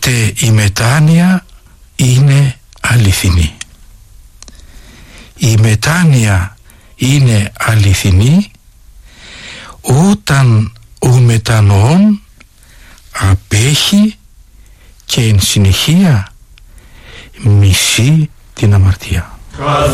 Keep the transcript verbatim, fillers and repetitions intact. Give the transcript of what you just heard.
τότε η μετάνοια είναι αληθινή. Η μετάνοια είναι αληθινή όταν ο μετανοών απέχει και εν συνεχεία μισεί την αμαρτία.